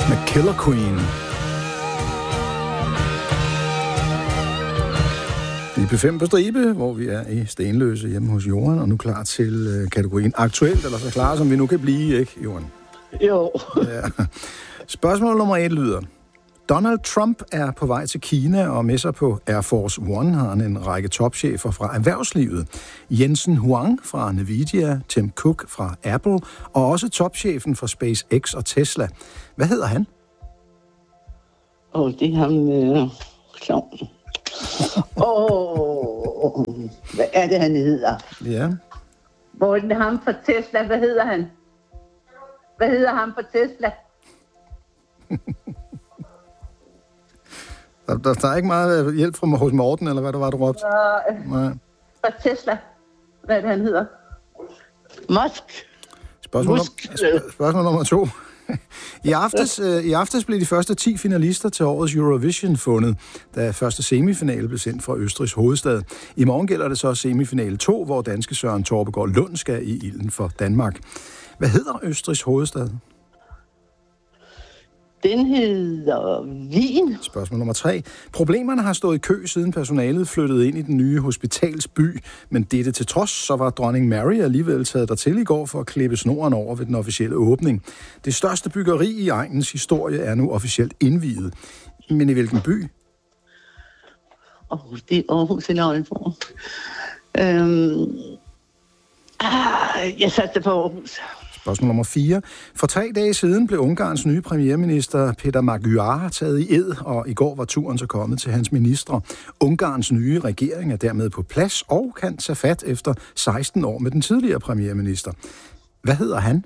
med Killer Queen. I P5 på stribe, hvor vi er i Stenløse hjemme hos Johan, og nu klar til kategorien aktuelt, eller så klar som vi nu kan blive, ikke, Johan? Jo. Ja. Spørgsmål nummer 1 lyder: Donald Trump er på vej til Kina, og med sig på Air Force One har han en række topchefer fra erhvervslivet. Jensen Huang fra Nvidia, Tim Cook fra Apple, og også topchefen fra SpaceX og Tesla. Hvad hedder han? Det er ham, klovn. Hvad er det, han hedder? Ja. Hvor er det ham fra Tesla? Hvad hedder han? Hvad hedder ham fra Tesla? Der er ikke meget hjælp fra hos Morten, eller hvad der var, du råbte? Nej. Fra Tesla. Hvad er det, han hedder? Musk. Spørgsmål nummer 2. I aftes blev de første 10 finalister til årets Eurovision fundet, da første semifinale blev sendt fra Østrigs hovedstad. I morgen gælder det så semifinale 2, hvor danske Søren Torpegaard Lund skal i ilden for Danmark. Hvad hedder Østrigs hovedstad? Den hedder Wien. Spørgsmål nummer 3. Problemerne har stået i kø, siden personalet flyttede ind i den nye hospitalsby, men dette til trods, så var dronning Mary alligevel taget dertil i går for at klippe snoren over ved den officielle åbning. Det største byggeri i egnens historie er nu officielt indviet. Men i hvilken by? Det er Aarhus eller Aalborg. Jeg satte det på Aarhus. Spørgsmål nummer 4. For 3 dage siden blev Ungarns nye premierminister Peter Magyar taget i ed, og i går var turen så kommet til hans ministre. Ungarns nye regering er dermed på plads og kan tage fat efter 16 år med den tidligere premierminister. Hvad hedder han?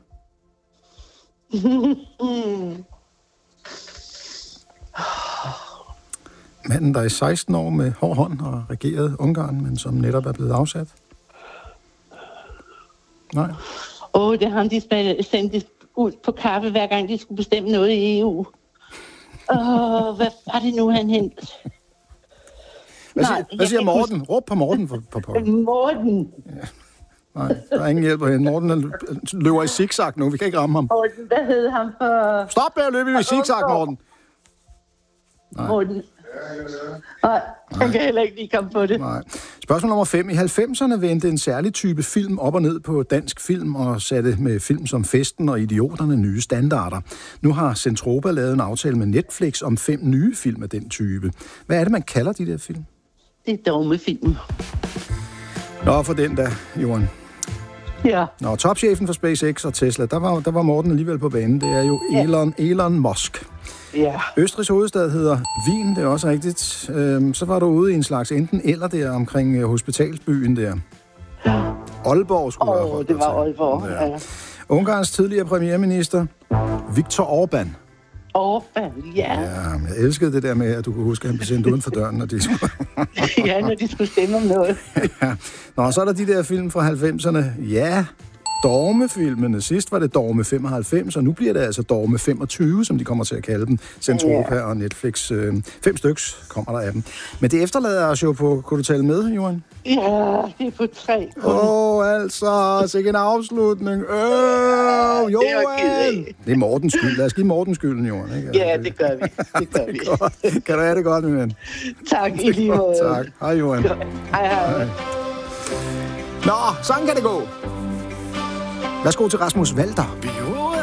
Manden, der i 16 år med hård hånd har regeret Ungarn, men som netop er blevet afsat? Nej. Det er ham, de sendte ud på kaffe, hver gang de skulle bestemme noget i EU. Hvad var det nu, han hentede? Hvad siger Morten? Råb på Morten på. Morten. Ja. Nej, der er ingen hjælp at hente. Morten løber i zigzag nu. Vi kan ikke ramme ham. Morten, hvad hed han for... Stop med at løbe i zigzag, Morten. Nej. Morten. Nej, han kan heller ikke lige komme på det. Nej. Spørgsmål nummer 5. I 90'erne vendte en særlig type film op og ned på dansk film og satte med film som Festen og Idioterne nye standarder. Nu har Zentropa lavet en aftale med Netflix om 5 nye film af den type. Hvad er det, man kalder de der film? Det er dogmefilm. Nå, for den der, Johan. Ja. Nå, topchefen for SpaceX og Tesla, der var Morten alligevel på banen. Det er jo Elon Musk. Ja. Østrigs hovedstad hedder Wien, det er også rigtigt. Så var du ude i en slags enten eller der omkring hospitalsbyen der. Aalborg skulle være. Det var Aalborg, ja. Ungarns tidligere premierminister, Viktor Orbán. Ja. Jeg elskede det der med, at du kunne huske, at han blev sendt uden for døren, når de skulle... Ja, når de skulle stemme om noget. Ja. Nå, så er der de der film fra 90'erne. Ja, Dogme-filmene. Sidst var det Dogme 95, og nu bliver det altså Dogme 25, som de kommer til at kalde dem. Zentropa og Netflix. 5 styks kommer der af dem. Men det efterlader os jo på... Kunne du tale med, Johan? Ja, det er på 3. Altså, sikke en afslutning. Johan! Det er Mortens skyld. Lad os give Mortens skylden, Johan. Ikke? Ja, det gør vi. Kan du have det godt, min ven? Tak, i lige måde. Tak. Hej, Johan. Hej. Nå, sådan kan det gå. Værsgo til Rasmus Walter.